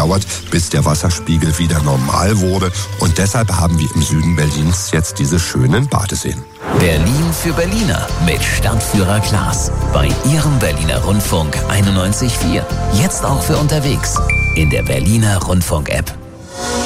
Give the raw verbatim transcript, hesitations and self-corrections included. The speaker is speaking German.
gedauert, bis der Wasserspiegel wieder normal wurde. Und deshalb haben wir im Süden Berlins jetzt diese schönen Badeseen. Berlin für Berliner mit Stadtführer Klaas. Bei Ihrem Berliner Rundfunk einundneunzig Komma vier. Jetzt auch für unterwegs in der Berliner Rundfunk-App.